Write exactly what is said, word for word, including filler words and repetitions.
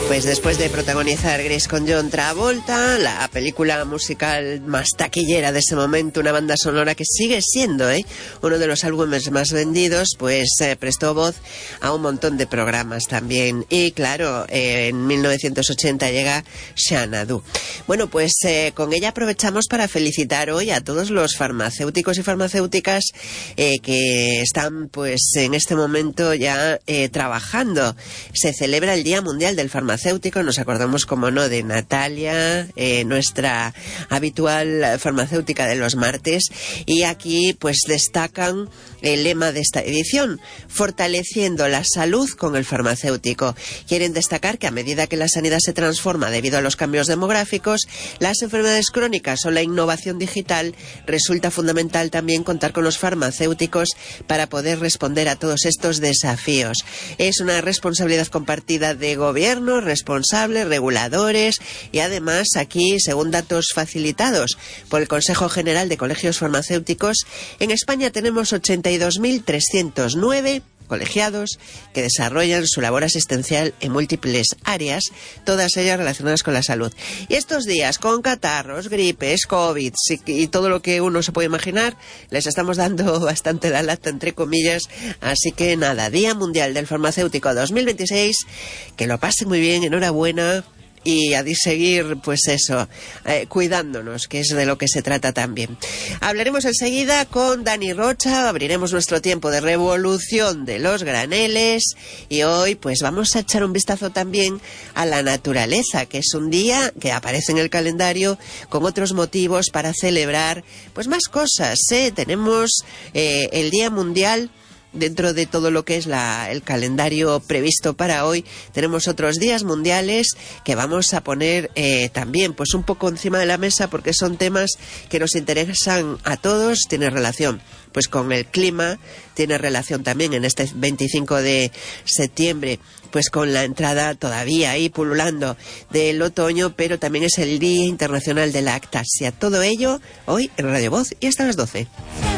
Pues después de protagonizar Grace con John Travolta, la película musical más taquillera de ese momento, una banda sonora que sigue siendo ¿eh? uno de los álbumes más vendidos, pues eh, prestó voz a un montón de programas también. Y claro, eh, en mil novecientos ochenta llega Xanadu. Bueno, pues eh, con ella aprovechamos para felicitar hoy a todos los farmacéuticos y farmacéuticas eh, que están pues en este momento ya eh, trabajando. Se celebra el Día Mundial del Farmacéutico. Nos acordamos, como no, de Natalia, eh, nuestra habitual farmacéutica de los martes, y aquí pues destacan el lema de esta edición: fortaleciendo la salud con el farmacéutico. Quieren destacar que a medida que la sanidad se transforma debido a los cambios demográficos, las enfermedades crónicas o la innovación digital, resulta fundamental también contar con los farmacéuticos para poder responder a todos estos desafíos. Es una responsabilidad compartida de gobierno, responsables, reguladores, y además aquí, según datos facilitados por el Consejo General de Colegios Farmacéuticos, en España tenemos ochenta y dos mil trescientos nueve colegiados que desarrollan su labor asistencial en múltiples áreas, todas ellas relacionadas con la salud. Y estos días, con catarros, gripes, COVID y todo lo que uno se puede imaginar, les estamos dando bastante la lata, entre comillas. Así que nada, Día Mundial del Farmacéutico dos mil veintiséis, que lo pasen muy bien, enhorabuena. Y a seguir, pues eso, eh, cuidándonos, que es de lo que se trata también. Hablaremos enseguida con Dani Rocha, abriremos nuestro tiempo de revolución de los graneles, y hoy pues vamos a echar un vistazo también a la naturaleza, que es un día que aparece en el calendario con otros motivos para celebrar pues más cosas, ¿eh? Tenemos eh, el Día Mundial. Dentro de todo lo que es la, el calendario previsto para hoy, tenemos otros días mundiales que vamos a poner eh, también pues un poco encima de la mesa, porque son temas que nos interesan a todos. Tiene relación pues con el clima, tiene relación también en este veinticinco de septiembre pues con la entrada todavía ahí pululando del otoño, pero también es el Día Internacional de la Lactasia. Todo ello hoy en Radio Voz y hasta las doce.